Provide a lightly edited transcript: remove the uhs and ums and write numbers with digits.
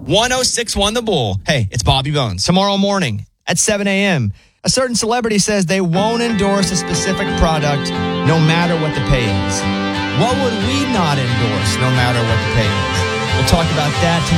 1061 The Bull. Hey, it's Bobby Bones. Tomorrow morning at 7 a.m., a certain celebrity says they won't endorse a specific product no matter what the pay is. What would we not endorse no matter what the pay is? We'll talk about that tomorrow.